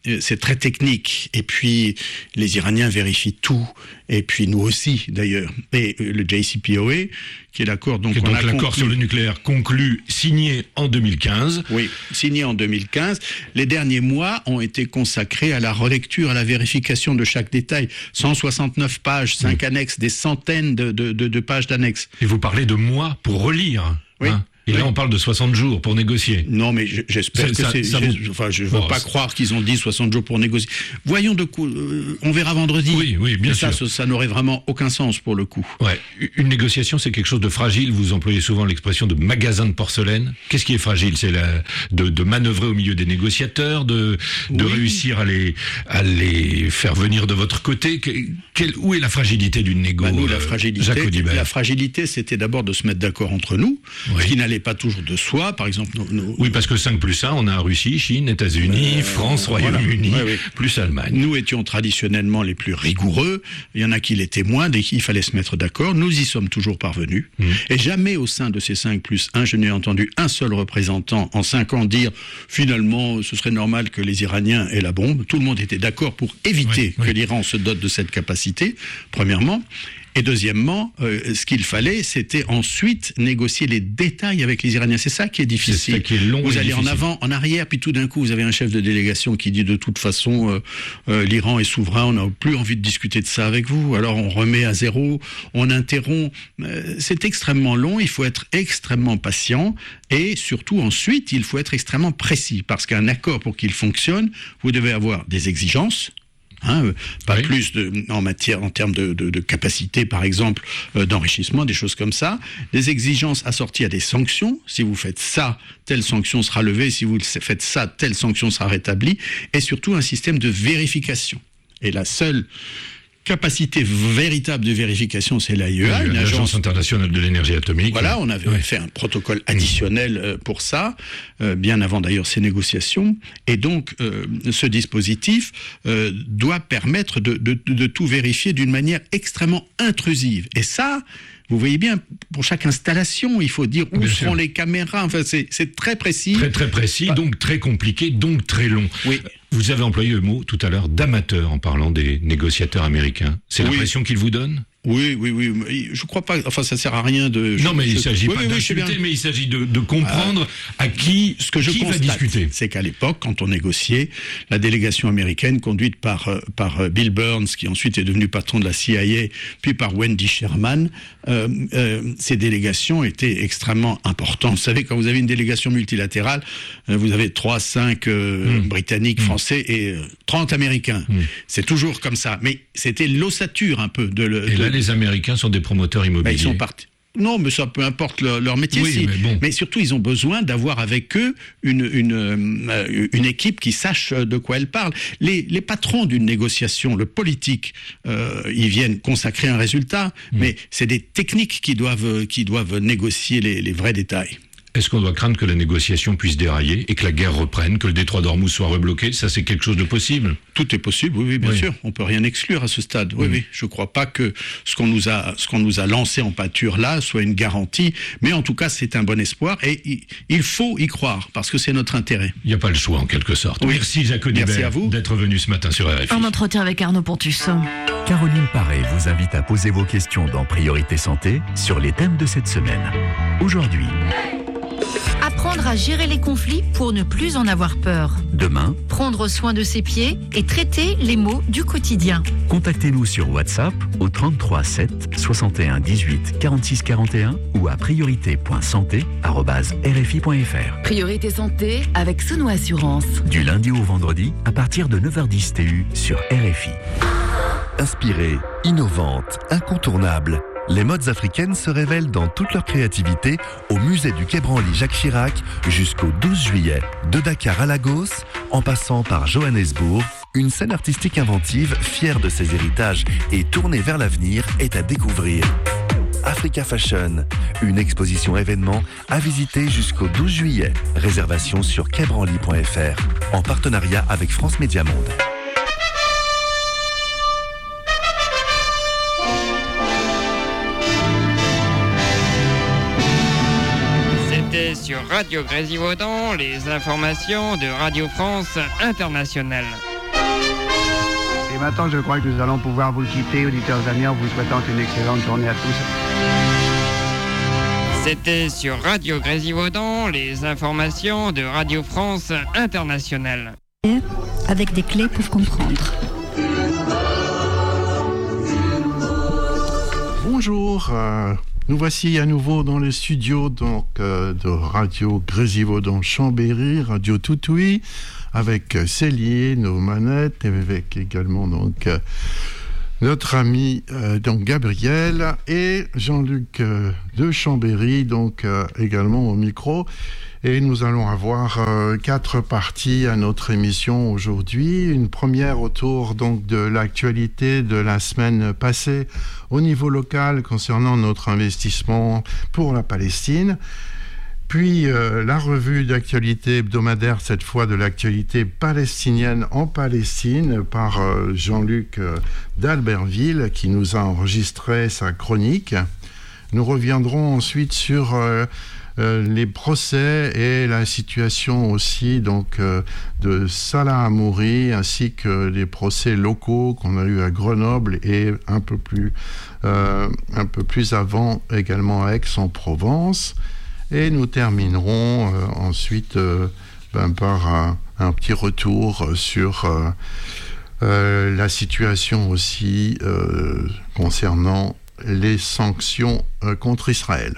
c'est très technique. Et puis, les Iraniens vérifient tout. Et puis, nous aussi, d'ailleurs. Et le J C P O A, qui est l'accord... Donc, qui est on donc a l'accord conclu... sur le nucléaire conclu, signé en deux mille quinze. Oui, signé en deux mille quinze. Les derniers mois ont été consacrés à la relecture, à la vérification de chaque détail. cent soixante-neuf pages, cinq mmh. annexes, des centaines de, de, de, de pages d'annexes. Et vous parlez de mois pour relire. Oui. Hein. Et oui. là, on parle de soixante jours pour négocier. Non, mais j'espère que ça, c'est... ça vous... Enfin, je ne veux bon, pas c'est... croire qu'ils ont dit soixante jours pour négocier. Voyons de coup... Euh, on verra vendredi. Oui, oui, bien et sûr. Ça, ça n'aurait vraiment aucun sens pour le coup. Ouais. Une négociation, c'est quelque chose de fragile. Vous employez souvent l'expression de magasin de porcelaine. Qu'est-ce qui est fragile? C'est la... de, de manœuvrer au milieu des négociateurs, de, de oui. réussir à les, à les faire venir de votre côté. Quelle... Où est la fragilité d'une négo? Bah, nous, la fragilité, Jacques Audibert. La fragilité, c'était d'abord de se mettre d'accord entre nous, oui. ce qui n'allait pas toujours de soi. Par exemple, nos, nos... Oui, parce que cinq plus un, on a Russie, Chine, États-Unis, euh, France, Royaume-Uni, voilà. oui, oui. plus Allemagne. Nous étions traditionnellement les plus rigoureux. Il y en a qui l'étaient moins, dès qu'il fallait se mettre d'accord. Nous y sommes toujours parvenus. Mmh. Et jamais au sein de ces cinq plus un, je n'ai entendu un seul représentant en cinq ans dire finalement, ce serait normal que les Iraniens aient la bombe. Tout le monde était d'accord pour éviter oui, que oui. l'Iran se dote de cette capacité, premièrement. Et deuxièmement, euh, ce qu'il fallait, c'était ensuite négocier les détails avec les Iraniens. C'est ça qui est difficile. C'est ça qui est long. Vous allez difficile. en avant, en arrière, puis tout d'un coup, vous avez un chef de délégation qui dit de toute façon, euh, euh, l'Iran est souverain, on n'a plus envie de discuter de ça avec vous. Alors on remet à zéro, on interrompt. Euh, c'est extrêmement long, il faut être extrêmement patient et surtout ensuite, il faut être extrêmement précis parce qu'un accord, pour qu'il fonctionne, vous devez avoir des exigences. Hein, pas oui. plus de, en matière, en termes de, de, de capacité, par exemple, euh, d'enrichissement, des choses comme ça. Des exigences assorties à des sanctions. Si vous faites ça, telle sanction sera levée. Si vous faites ça, telle sanction sera rétablie. Et surtout un système de vérification. Et la seule capacité véritable de vérification, c'est l'A I E A, oui, une l'Agence agence internationale de l'énergie atomique. Voilà, on avait oui. fait un protocole additionnel euh, pour ça, euh, bien avant d'ailleurs ces négociations. Et donc, euh, ce dispositif euh, doit permettre de, de, de tout vérifier d'une manière extrêmement intrusive. Et ça, vous voyez bien, pour chaque installation, il faut dire où bien seront sûr. les caméras. Enfin, c'est, c'est très précis. Très très précis, bah. donc très compliqué, donc très long. Oui. Vous avez employé le mot tout à l'heure d'amateur en parlant des négociateurs américains. C'est oui. l'impression qu'ils vous donnent ? Oui, oui, oui. Je crois pas. Enfin, ça sert à rien de. Non, mais je, il s'agit oui, pas oui, d'insulter, oui, mais il s'agit de, de comprendre ah, à qui, ce que je qui constate, va discuter. C'est qu'à l'époque, quand on négociait, la délégation américaine conduite par par Bill Burns, qui ensuite est devenu patron de la C I A, puis par Wendy Sherman, euh, euh, ces délégations étaient extrêmement importantes. Vous savez, quand vous avez une délégation multilatérale, euh, vous avez trois, cinq euh, mmh. Britanniques, mmh. Français et euh, trente Américains. Mmh. C'est toujours comme ça. Mais c'était l'ossature un peu de. Le, et de, là, les Américains sont des promoteurs immobiliers. Ben, ils sont partis. Non, mais ça peu importe leur, leur métier. Oui, si. mais, bon. mais surtout, ils ont besoin d'avoir avec eux une, une, euh, une équipe qui sache de quoi elle parle. Les, les patrons d'une négociation, le politique, euh, ils viennent consacrer un résultat, mmh. mais c'est des techniques qui doivent, qui doivent négocier les, les vrais détails. Est-ce qu'on doit craindre que la négociation puisse dérailler et que la guerre reprenne, que le détroit d'Ormuz soit rebloqué? Ça, c'est quelque chose de possible? Tout est possible, oui, oui bien oui. sûr. On peut rien exclure à ce stade. Oui, mmh. oui. Je crois pas que ce qu'on nous a, ce qu'on nous a lancé en pâture là soit une garantie. Mais en tout cas, c'est un bon espoir et il faut y croire parce que c'est notre intérêt. Il n'y a pas le choix, en quelque sorte. Oui. Merci, Jacques Audibert, d'être venu ce matin sur R F I. Un entretien avec Arnaud Pontus. Caroline Paré vous invite à poser vos questions dans Priorité Santé sur les thèmes de cette semaine. Aujourd'hui, apprendre à gérer les conflits pour ne plus en avoir peur. Demain, prendre soin de ses pieds et traiter les maux du quotidien. Contactez-nous sur WhatsApp au trente-trois sept soixante et un dix-huit quarante-six quarante et un ou à priorité point santé arobase r f i point f r. Priorité Santé avec Sono Assurance. Du lundi au vendredi à partir de neuf heures dix T U sur R F I. Inspirée, innovante, incontournable, les modes africaines se révèlent dans toute leur créativité au musée du Quai Branly Jacques Chirac jusqu'au douze juillet. De Dakar à Lagos, en passant par Johannesburg, une scène artistique inventive, fière de ses héritages et tournée vers l'avenir, est à découvrir. Africa Fashion, une exposition événement à visiter jusqu'au douze juillet. Réservation sur quai branly point f r, en partenariat avec France Média Monde. Sur Radio Grésivaudan, les informations de Radio France Internationale. Et maintenant, je crois que nous allons pouvoir vous quitter, auditeurs amis, en vous souhaitant une excellente journée à tous. C'était sur Radio Grésivaudan, les informations de Radio France Internationale. Avec des clés pour comprendre. Bonjour, euh, nous voici à nouveau dans le studio donc, euh, de Radio Grésivaudan Chambéry, Radio Toutouille, avec Céline aux manettes et avec également donc, euh, notre ami euh, donc, Gabriel et Jean-Luc euh, de Chambéry, donc euh, également au micro. Et nous allons avoir euh, quatre parties à notre émission aujourd'hui. Une première autour donc de l'actualité de la semaine passée au niveau local concernant notre investissement pour la Palestine. Puis euh, la revue d'actualité hebdomadaire, cette fois de l'actualité palestinienne en Palestine, par euh, Jean-Luc euh, d'Albertville, qui nous a enregistré sa chronique. Nous reviendrons ensuite sur euh, euh, les procès et la situation aussi donc, euh, de Salah Hamouri, ainsi que les procès locaux qu'on a eu à Grenoble et un peu plus, euh, un peu plus avant également à Aix-en-Provence. Et nous terminerons euh, ensuite euh, ben, par un, un petit retour sur euh, euh, la situation aussi euh, concernant les sanctions euh, contre Israël.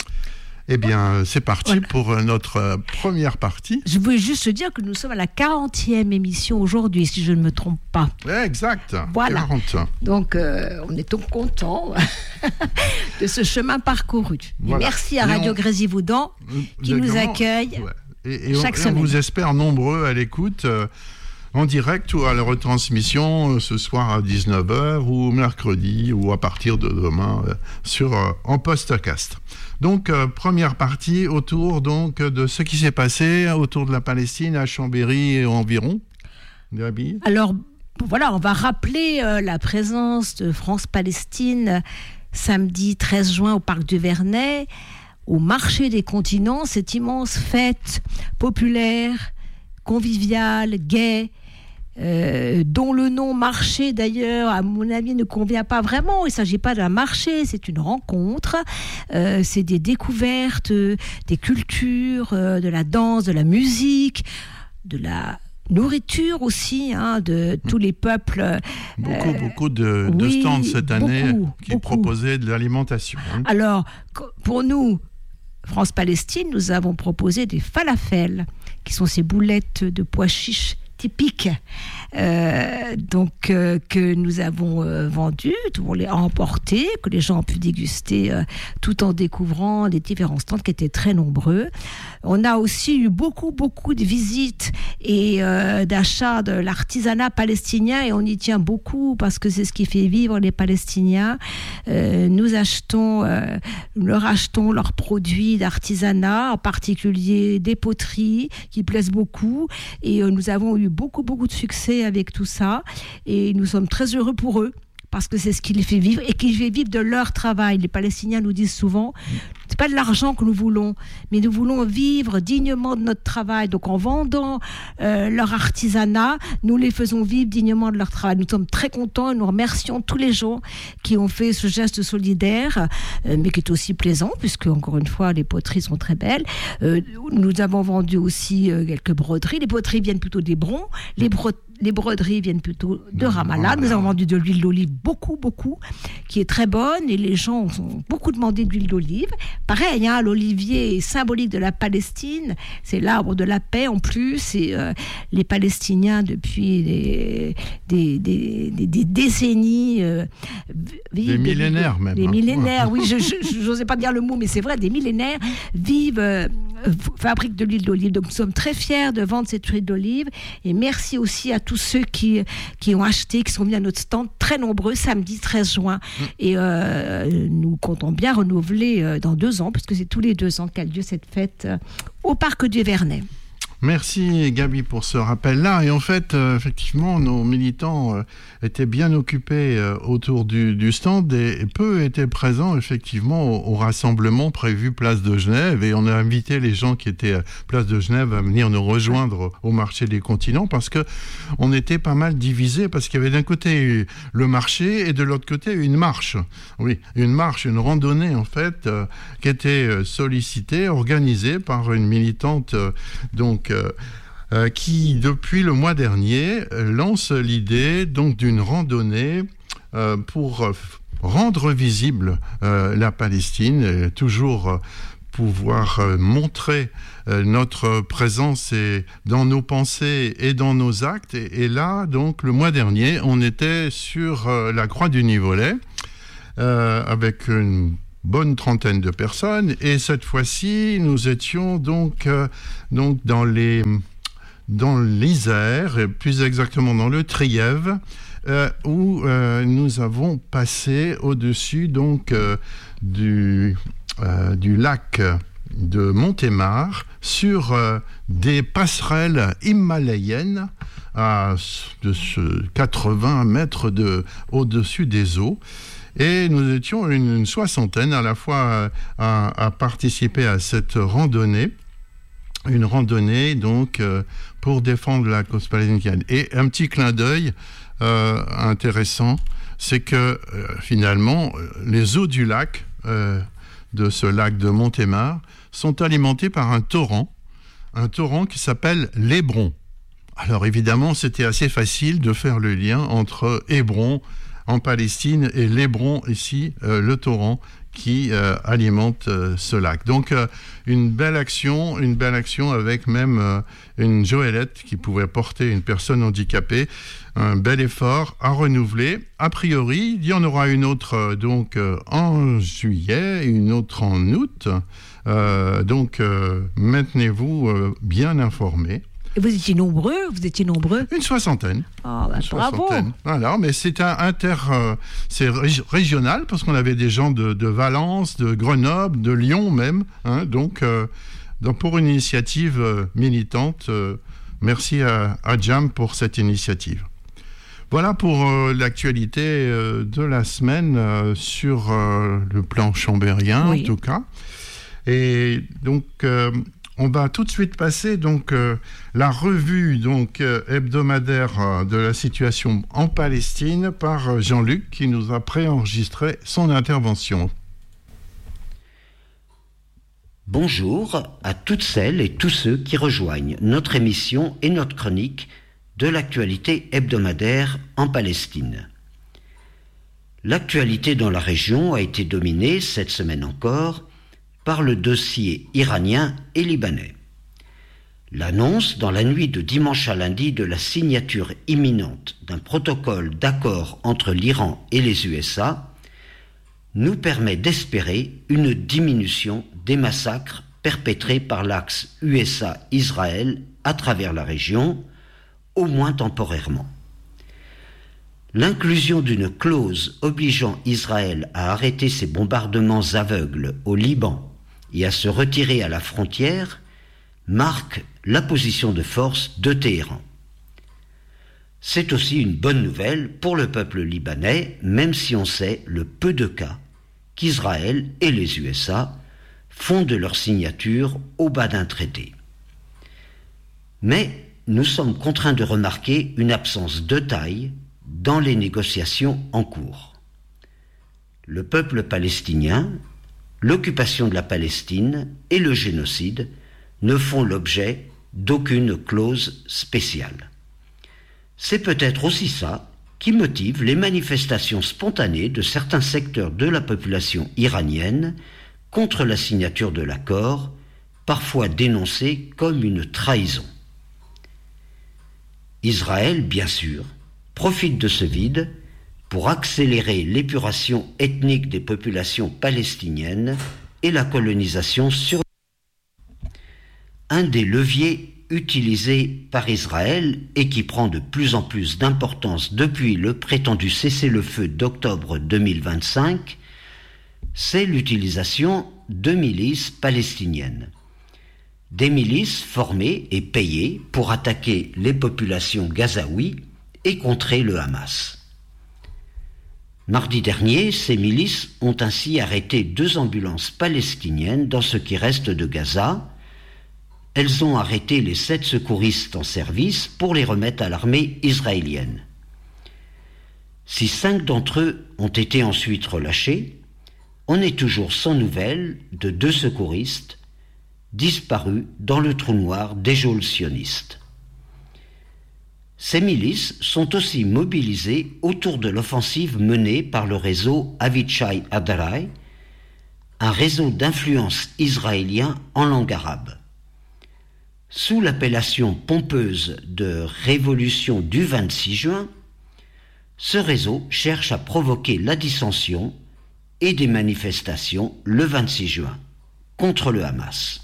Eh bien, c'est parti voilà. pour notre euh, première partie. Je voulais juste dire que nous sommes à la quarantième émission aujourd'hui, si je ne me trompe pas. Exact, voilà. quarante. Donc, euh, on est donc contents de ce chemin parcouru. Voilà. Merci à Radio on... Grésivaudan qui nous accueille ouais. et, et chaque on, semaine. On vous espère nombreux à l'écoute. Euh, en direct ou à la retransmission ce soir à dix-neuf heures ou mercredi ou à partir de demain euh, sur, euh, en podcast. Donc, euh, première partie autour donc, de ce qui s'est passé autour de la Palestine à Chambéry et environ. Gabi ? Alors, voilà, on va rappeler euh, la présence de France-Palestine samedi treize juin au Parc du Vernet, au marché des continents, cette immense fête populaire, conviviale, gaie, Euh, dont le nom marché d'ailleurs à mon avis ne convient pas vraiment. Il ne s'agit pas d'un marché, c'est une rencontre, euh, c'est des découvertes, euh, des cultures, euh, de la danse, de la musique, de la nourriture aussi, hein, de tous les peuples. Beaucoup, euh, beaucoup de, oui, de stands cette année beaucoup, qui beaucoup. proposaient de l'alimentation. Hein. Alors, pour nous, France-Palestine, nous avons proposé des falafels, qui sont ces boulettes de pois chiches typiques, euh, donc euh, que nous avons euh, vendues, on les a emportées, que les gens ont pu déguster euh, tout en découvrant les différents stands qui étaient très nombreux. On a aussi eu beaucoup, beaucoup de visites et euh, d'achats de l'artisanat palestinien et on y tient beaucoup parce que c'est ce qui fait vivre les Palestiniens. Euh, nous achetons, euh, leur achetons leurs produits d'artisanat, en particulier des poteries qui plaisent beaucoup et euh, nous avons eu beaucoup, beaucoup de succès avec tout ça et nous sommes très heureux pour eux parce que c'est ce qui les fait vivre et qui les fait vivre de leur travail. Les Palestiniens nous disent souvent, c'est pas de l'argent que nous voulons, mais nous voulons vivre dignement de notre travail. Donc en vendant euh, leur artisanat, nous les faisons vivre dignement de leur travail. Nous sommes très contents et nous remercions tous les gens qui ont fait ce geste solidaire, euh, mais qui est aussi plaisant, puisque encore une fois, les poteries sont très belles. Euh, nous avons vendu aussi euh, quelques broderies. Les poteries viennent plutôt des Brons, les broderies Les broderies viennent plutôt de Ramallah. Nous avons vendu de l'huile d'olive, beaucoup, beaucoup, qui est très bonne. Et les gens ont beaucoup demandé d'huile d'olive. Pareil, hein, l'olivier est symbolique de la Palestine. C'est l'arbre de la paix en plus. Et euh, les Palestiniens, depuis des, des, des, des, des décennies... Euh, vivent, des millénaires des, même. Des hein. millénaires, oui. Je n'osais pas dire le mot, mais c'est vrai. Des millénaires vivent... Euh, fabriquent de l'huile d'olive. Donc nous sommes très fiers de vendre cette huile d'olive. Et merci aussi à tous ceux qui, qui ont acheté, qui sont venus à notre stand, très nombreux, samedi treize juin. Mmh. Et euh, nous comptons bien renouveler euh, dans deux ans, puisque c'est tous les deux ans qu'a lieu cette fête euh, au Parc du Vernet. Merci Gabi pour ce rappel-là. Et en fait, euh, effectivement, nos militants euh, étaient bien occupés euh, autour du, du stand et, et peu étaient présents effectivement au, au rassemblement prévu Place de Genève. Et on a invité les gens qui étaient à Place de Genève à venir nous rejoindre au marché des continents parce que on était pas mal divisés parce qu'il y avait d'un côté le marché et de l'autre côté une marche. Oui, une marche, une randonnée en fait euh, qui était sollicitée, organisée par une militante euh, donc Euh, euh, qui, depuis le mois dernier, euh, lance l'idée donc d'une randonnée euh, pour euh, rendre visible euh, la Palestine, et toujours euh, pouvoir euh, montrer euh, notre présence et dans nos pensées et dans nos actes. Et, et là, donc, le mois dernier, on était sur euh, la Croix du Nivolet euh, avec une bonne trentaine de personnes, et cette fois-ci, nous étions donc, euh, donc dans les dans l'Isère, et plus exactement dans le Trièves, euh, où euh, nous avons passé au-dessus donc euh, du euh, du lac de Montémar sur euh, des passerelles himalayennes à de ce quatre-vingts mètres de au-dessus des eaux. Et nous étions une, une soixantaine à la fois à, à participer à cette randonnée, une randonnée donc euh, pour défendre la cause palestinienne. Et un petit clin d'œil euh, intéressant, c'est que euh, finalement les eaux du lac, euh, de ce lac de Montémar, sont alimentées par un torrent, un torrent qui s'appelle l'Hébron. Alors évidemment, c'était assez facile de faire le lien entre Hébron en Palestine et l'Hébron ici, euh, le torrent qui euh, alimente euh, ce lac. Donc euh, une belle action, une belle action avec même euh, une joëlette qui pouvait porter une personne handicapée. Un bel effort à renouveler. A priori, il y en aura une autre euh, donc euh, en juillet, une autre en août. Euh, donc euh, maintenez-vous euh, bien informés. Et vous étiez nombreux, vous étiez nombreux. Une soixantaine. Oh, bah, Une bravo. soixantaine. Voilà, mais c'est un inter, euh, c'est rég- régional parce qu'on avait des gens de, de Valence, de Grenoble, de Lyon même. Hein, donc, euh, donc, pour une initiative euh, militante, euh, merci à, à Jam pour cette initiative. Voilà pour euh, l'actualité euh, de la semaine euh, sur euh, le plan chambérien, oui. En tout cas. Et donc. Euh, On va tout de suite passer donc euh, la revue donc euh, hebdomadaire euh, de la situation en Palestine par euh, Jean-Luc qui nous a préenregistré son intervention. Bonjour à toutes celles et tous ceux qui rejoignent notre émission et notre chronique de l'actualité hebdomadaire en Palestine. L'actualité dans la région a été dominée cette semaine encore par le dossier iranien et libanais. L'annonce, dans la nuit de dimanche à lundi, de la signature imminente d'un protocole d'accord entre l'Iran et les U S A nous permet d'espérer une diminution des massacres perpétrés par l'axe U S A-Israël à travers la région, au moins temporairement. L'inclusion d'une clause obligeant Israël à arrêter ses bombardements aveugles au Liban et à se retirer à la frontière marque la position de force de Téhéran. C'est aussi une bonne nouvelle pour le peuple libanais, même si on sait le peu de cas qu'Israël et les U S A font de leur signature au bas d'un traité. Mais nous sommes contraints de remarquer une absence de taille dans les négociations en cours. Le peuple palestinien, l'occupation de la Palestine et le génocide ne font l'objet d'aucune clause spéciale. C'est peut-être aussi ça qui motive les manifestations spontanées de certains secteurs de la population iranienne contre la signature de l'accord, parfois dénoncée comme une trahison. Israël, bien sûr, profite de ce vide pour accélérer l'épuration ethnique des populations palestiniennes et la colonisation sur un des leviers utilisés par Israël et qui prend de plus en plus d'importance depuis le prétendu cessez-le-feu d'octobre deux mille vingt-cinq, c'est l'utilisation de milices palestiniennes. des milices formées et payées pour attaquer les populations gazaouis et contrer le Hamas. Mardi dernier, ces milices ont ainsi arrêté deux ambulances palestiniennes dans ce qui reste de Gaza. Elles ont arrêté les sept secouristes en service pour les remettre à l'armée israélienne. Si cinq d'entre eux ont été ensuite relâchés, on est toujours sans nouvelles de deux secouristes disparus dans le trou noir des geôles sionistes. Ces milices sont aussi mobilisées autour de l'offensive menée par le réseau Avichai Adarai, un réseau d'influence israélien en langue arabe. Sous l'appellation pompeuse de Révolution du vingt-six juin, ce réseau cherche à provoquer la dissension et des manifestations le vingt-six juin contre le Hamas.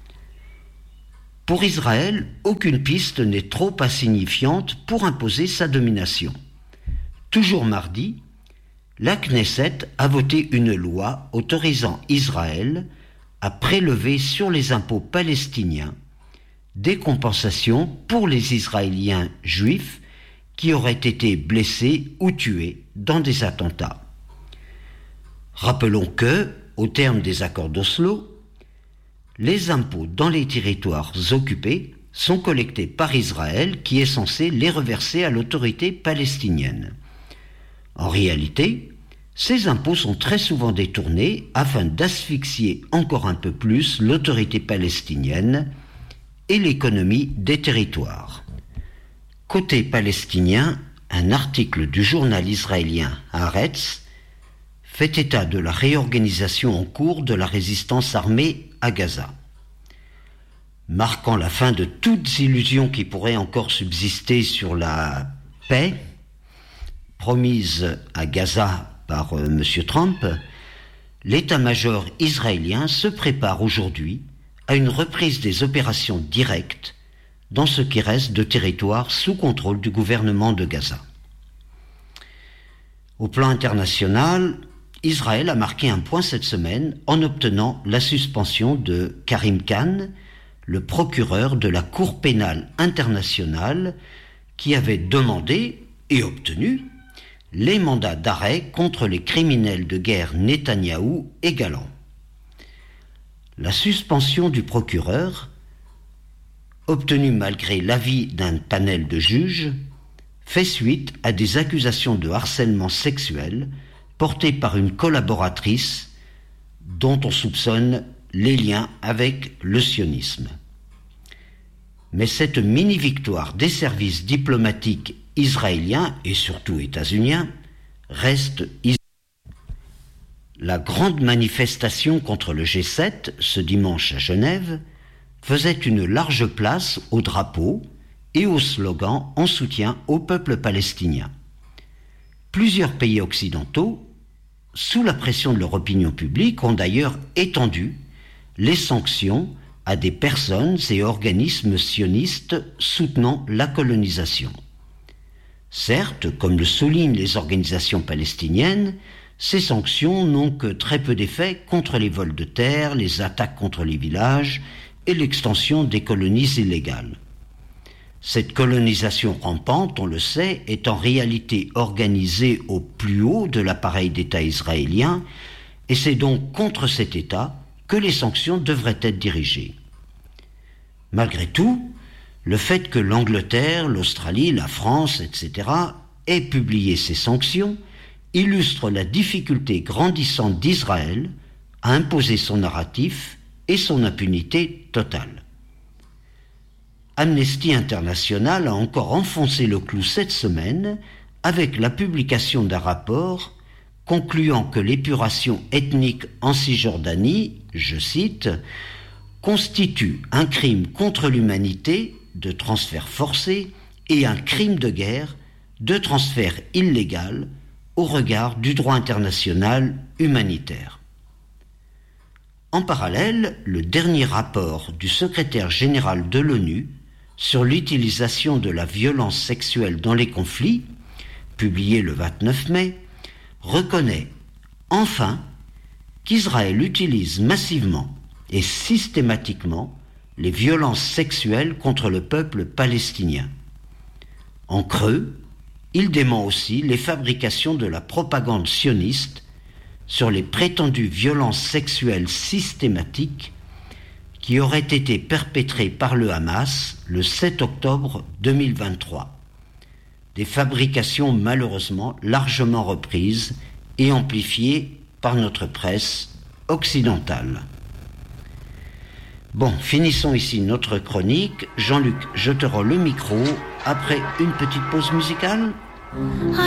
Pour Israël, aucune piste n'est trop insignifiante pour imposer sa domination. Toujours mardi, la Knesset a voté une loi autorisant Israël à prélever sur les impôts palestiniens des compensations pour les Israéliens juifs qui auraient été blessés ou tués dans des attentats. Rappelons que, au terme des accords d'Oslo, les impôts dans les territoires occupés sont collectés par Israël qui est censé les reverser à l'autorité palestinienne. En réalité, ces impôts sont très souvent détournés afin d'asphyxier encore un peu plus l'autorité palestinienne et l'économie des territoires. Côté palestinien, un article du journal israélien Haaretz fait état de la réorganisation en cours de la résistance armée à Gaza. Marquant la fin de toutes illusions qui pourraient encore subsister sur la paix promise à Gaza par euh, M. Trump, l'état-major israélien se prépare aujourd'hui à une reprise des opérations directes dans ce qui reste de territoire sous contrôle du gouvernement de Gaza. Au plan international, Israël a marqué un point cette semaine en obtenant la suspension de Karim Khan, le procureur de la Cour pénale internationale, qui avait demandé et obtenu les mandats d'arrêt contre les criminels de guerre Netanyahou et Galland. La suspension du procureur, obtenue malgré l'avis d'un panel de juges, fait suite à des accusations de harcèlement sexuel portée par une collaboratrice dont on soupçonne les liens avec le sionisme. Mais cette mini-victoire des services diplomatiques israéliens et surtout états-uniens reste isolée. La grande manifestation contre le G sept, ce dimanche à Genève, faisait une large place au drapeau et aux slogans en soutien au peuple palestinien. Plusieurs pays occidentaux, sous la pression de leur opinion publique, ont d'ailleurs étendu les sanctions à des personnes et organismes sionistes soutenant la colonisation. Certes, comme le soulignent les organisations palestiniennes, ces sanctions n'ont que très peu d'effet contre les vols de terre, les attaques contre les villages et l'extension des colonies illégales. Cette colonisation rampante, on le sait, est en réalité organisée au plus haut de l'appareil d'État israélien, et c'est donc contre cet État que les sanctions devraient être dirigées. Malgré tout, le fait que l'Angleterre, l'Australie, la France, et cetera aient publié ces sanctions illustre la difficulté grandissante d'Israël à imposer son narratif et son impunité totale. Amnesty International a encore enfoncé le clou cette semaine avec la publication d'un rapport concluant que l'épuration ethnique en Cisjordanie, je cite, constitue un crime contre l'humanité de transfert forcé et un crime de guerre de transfert illégal au regard du droit international humanitaire. En parallèle, le dernier rapport du secrétaire général de l'ONU sur l'utilisation de la violence sexuelle dans les conflits, publié le vingt-neuf mai, reconnaît enfin qu'Israël utilise massivement et systématiquement les violences sexuelles contre le peuple palestinien. En creux, il dément aussi les fabrications de la propagande sioniste sur les prétendues violences sexuelles systématiques qui auraient été perpétrées par le Hamas le sept octobre deux mille vingt-trois. Des fabrications malheureusement largement reprises et amplifiées par notre presse occidentale. Bon, finissons ici notre chronique. Jean-Luc, je te rends le micro après une petite pause musicale.